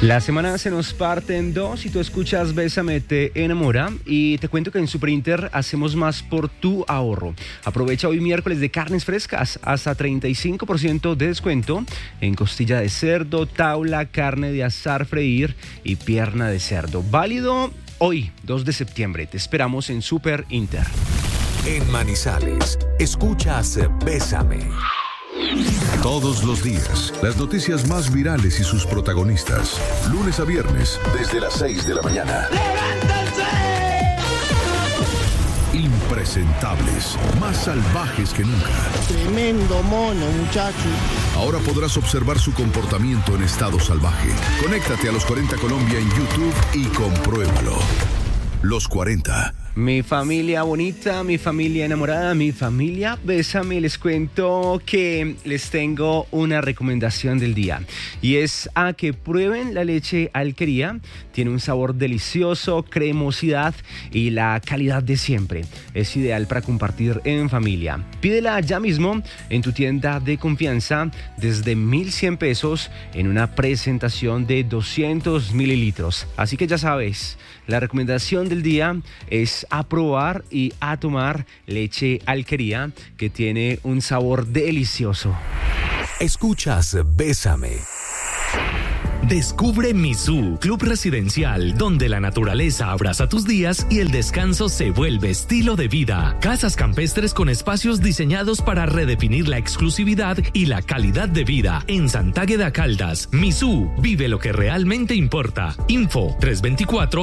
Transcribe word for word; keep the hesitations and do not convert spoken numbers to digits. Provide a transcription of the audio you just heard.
La semana se nos parte en dos y tú escuchas Bésame te enamora y te cuento que en Superinter hacemos más por tu ahorro. Aprovecha hoy miércoles de carnes frescas, hasta treinta y cinco por ciento de descuento en costilla de cerdo, taula, carne de asar, freír y pierna de cerdo. Válido hoy, dos de septiembre. Te esperamos en Superinter. En Manizales, escuchas Bésame. Todos los días, las noticias más virales y sus protagonistas. Lunes a viernes, desde las seis de la mañana. ¡Levántense! Impresentables, más salvajes que nunca. Tremendo mono, muchacho. Ahora podrás observar su comportamiento en estado salvaje. Conéctate a Los cuarenta Colombia en YouTube y compruébalo. Los cuarenta. Mi familia bonita, mi familia enamorada, mi familia Bésame, les cuento que les tengo una recomendación del día y es a que prueben la leche Alquería. Tiene un sabor delicioso, cremosidad y la calidad de siempre. Es ideal para compartir en familia. Pídela ya mismo en tu tienda de confianza desde mil cien pesos en una presentación de doscientos mililitros. Así que ya sabes, la recomendación del día es a probar y a tomar leche Alquería, que tiene un sabor delicioso. Escuchas Bésame. Descubre Mizú, club residencial, donde la naturaleza abraza tus días y el descanso se vuelve estilo de vida. Casas campestres con espacios diseñados para redefinir la exclusividad y la calidad de vida. En Santágueda Caldas, Mizú, vive lo que realmente importa. Info tres dos cuatro